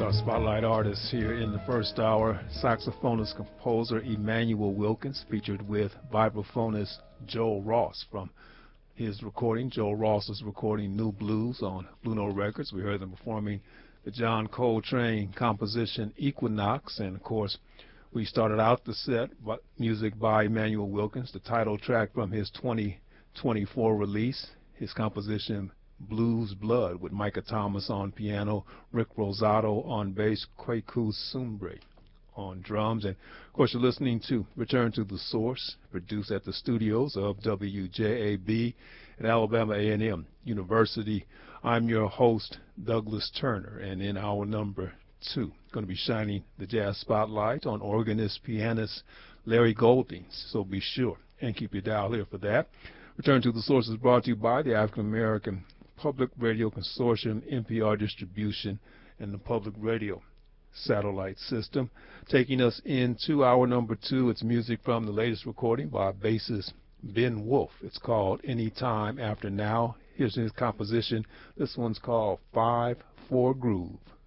Our spotlight artist here in the first hour, saxophonist composer Emmanuel Wilkins, featured with vibraphonist Joel Ross. From his recording, Joel Ross is recording New Blues on Blue Note Records. We heard them performing the John Coltrane composition Equinox, and of course we started out the set with music by Emmanuel Wilkins, the title track from his 2024 release, his composition Blues Blood, with Micah Thomas on piano, Rick Rosato on bass, Kweku Sumbre on drums. And of course you're listening to Return to the Source, produced at the studios of WJAB at Alabama A&M University. I'm your host, Douglas Turner, and in hour number 2, going to be shining the jazz spotlight on organist, pianist Larry Golding. So be sure and keep your dial here for that. Return to the Source is brought to you by the African American Public Radio Consortium, NPR distribution, and the Public Radio satellite system. Taking us into hour number 2, it's music from the latest recording by bassist Ben Wolf. It's called Anytime After Now. Here's his composition. This one's called 5/4 Groove.